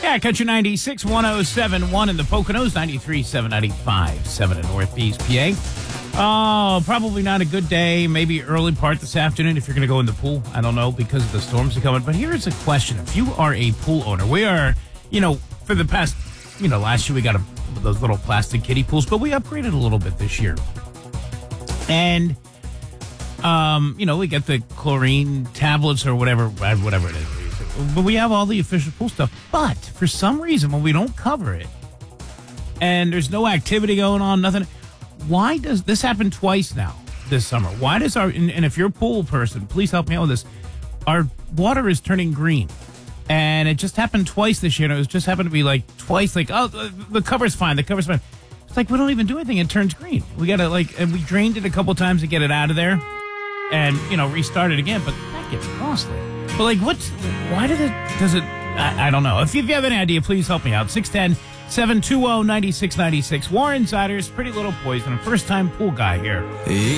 Yeah, Country 96, 107.1 in the Poconos, 93.7, 95.7 in Northeast PA. Oh, probably not a good day. Maybe early part this afternoon if you're going to go in the pool. I don't know because of the storms are coming. But here's a question. If you are a pool owner, we are, for the past, last year we got those little plastic kiddie pools, but we upgraded a little bit this year. And, we get the chlorine tablets or whatever it is. But we have all the official pool stuff. But for some reason, when we don't cover it and there's no activity going on, nothing, why does this happen twice now this summer? Why does and if you're a pool person, please help me out with this. Our water is turning green. And it just happened twice this year. And it just happened to be like twice, like, oh, the cover's fine. It's like we don't even do anything. It turns green. We got to and we drained it a couple times to get it out of there and, restart it again. But that gets costly. But why does it, I don't know. If you have any idea, please help me out. 610-720-9696. War Insiders, Pretty Little Poison, a first-time pool guy here.